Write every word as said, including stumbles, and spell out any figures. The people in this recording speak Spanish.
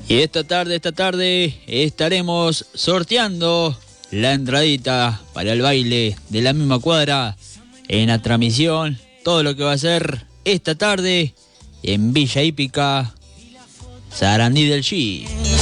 Y esta tarde, esta tarde estaremos sorteando la entradita para el baile de la misma cuadra en la transmisión. Todo lo que va a ser esta tarde en Villa Hípica, Sarandí del Chi.